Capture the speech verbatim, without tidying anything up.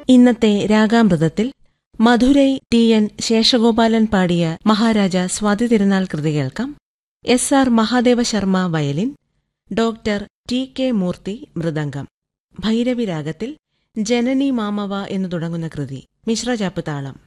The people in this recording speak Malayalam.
ഇന്നത്തെ രാഗാമൃതത്തിൽ മധുരൈ ടി എൻ ശേഷഗോപാലൻ പാടിയ മഹാരാജ സ്വാതി തിരുനാൾ കൃതി കേൾക്കാം. S R Mahadeva Sharma violin, doctor T K മൂർത്തി മൃദംഗം. ഭൈരവി രാഗത്തിൽ ജനനി മാമവ എന്നു തുടങ്ങുന്ന കൃതി, മിശ്രചാപ്പ് താളം.